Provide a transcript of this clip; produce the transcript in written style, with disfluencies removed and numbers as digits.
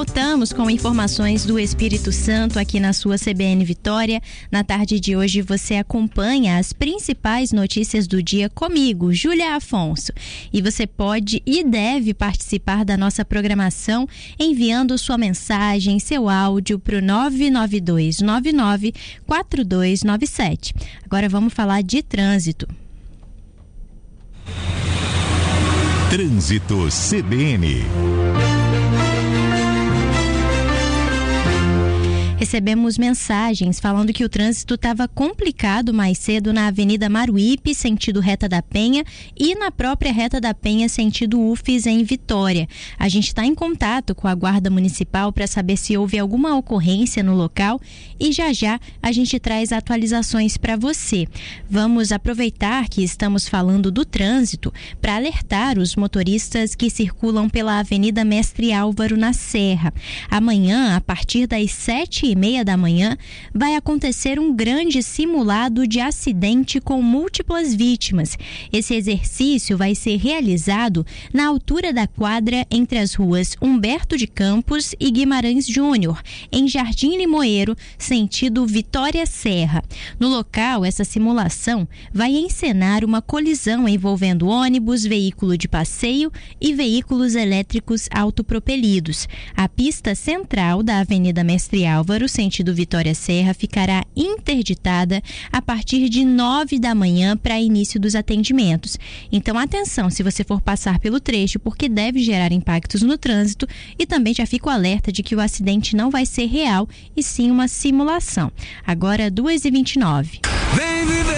Voltamos com informações do Espírito Santo aqui na sua CBN Vitória. Na tarde de hoje você acompanha as principais notícias do dia comigo, Júlia Afonso. E você pode e deve participar da nossa programação enviando sua mensagem, seu áudio para o 992994297. Agora vamos falar de trânsito. Trânsito CBN. Recebemos mensagens falando que o trânsito estava complicado mais cedo na Avenida Maruípe, sentido Reta da Penha, e na própria Reta da Penha, sentido UFES, em Vitória. A gente está em contato com a Guarda Municipal para saber se houve alguma ocorrência no local e já a gente traz atualizações para você. Vamos aproveitar que estamos falando do trânsito para alertar os motoristas que circulam pela Avenida Mestre Álvaro na Serra. Amanhã, a partir das 7h30 da manhã, vai acontecer um grande simulado de acidente com múltiplas vítimas. Esse exercício vai ser realizado na altura da quadra entre as ruas Humberto de Campos e Guimarães Júnior, em Jardim Limoeiro, sentido Vitória Serra. No local, essa simulação vai encenar uma colisão envolvendo ônibus, veículo de passeio e veículos elétricos autopropelidos. A pista central da Avenida Mestre Álvaro, sentido Vitória Serra, ficará interditada a partir de 9 da manhã para início dos atendimentos. Então, atenção se você for passar pelo trecho, porque deve gerar impactos no trânsito, e também já fica o alerta de que o acidente não vai ser real e sim uma simulação. Agora, 2h29.